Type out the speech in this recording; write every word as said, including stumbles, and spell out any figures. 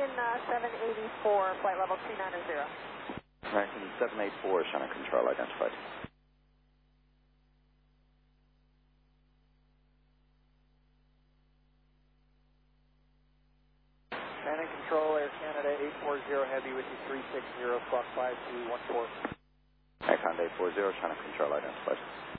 American uh, seven eighty-four, flight level two nine zero. American seven eighty-four, Shannon Control identified. Shannon Control, Air Canada eight four zero Heavy with you three six zero, squawk five two one four. Air Canada eight four zero, Shannon Control identified.